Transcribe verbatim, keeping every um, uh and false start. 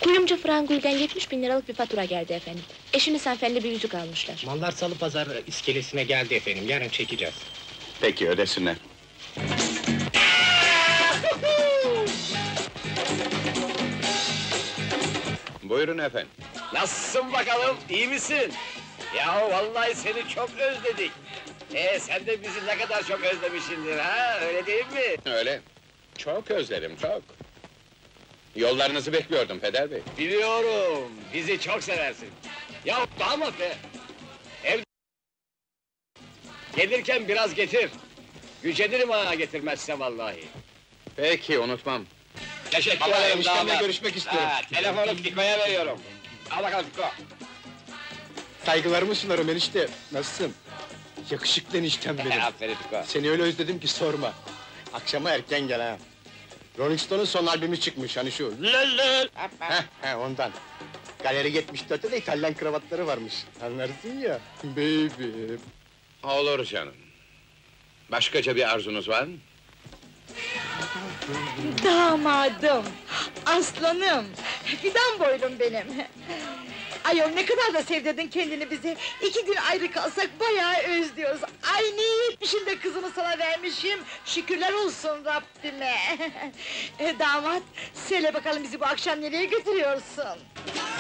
Kuyumcu Frangul'den yetmiş bin liralık bir fatura geldi efendim. Eşiniz hanımefendi bir yüzük almışlar. Mallar Salı Pazar iskelesine geldi efendim, yarın çekeceğiz. Peki, ödesinler. Buyurun efendim. Nasılsın bakalım, iyi misin? Ya vallahi seni çok özledik. Ee, sen de bizi ne kadar çok özlemişsindir ha, öyle değil mi? Öyle. Çok özledim, çok. Yollarınızı bekliyordum Peder Bey. Biliyorum, bizi çok seversin. Ya damat be! Ev... Gelirken biraz getir. Gücenirim ha getirmezse vallahi. Peki, unutmam. Teşekkür Baba, ederim eniştemle damat. görüşmek istiyorum. Ha, telefonu Fiko'ya veriyorum. Al bakalım Fiko. Saygılarımı sunarım enişte, nasılsın? Yakışıklı eniştem benim. Aferin Fiko. Seni öyle özledim ki sorma. Akşama erken gel ha. Rolling Stone'un son albümü çıkmış, hani şu... Lelel! Heh, heh, ondan. Galeri yetmiş dörtte de İtalyan kravatları varmış. Anlarsın ya, baby. Olur canım. Başkaca bir arzunuz var mı? Damadım, aslanım, fidan boylum benim. Ayol ne kadar da sevdirdin kendini bize. İki gün ayrı kalsak bayağı özlüyoruz. Ay ne iyi etmişim de kızımı sana vermişim. Şükürler olsun Rabbime. E, damat, söyle bakalım bizi bu akşam nereye götürüyorsun?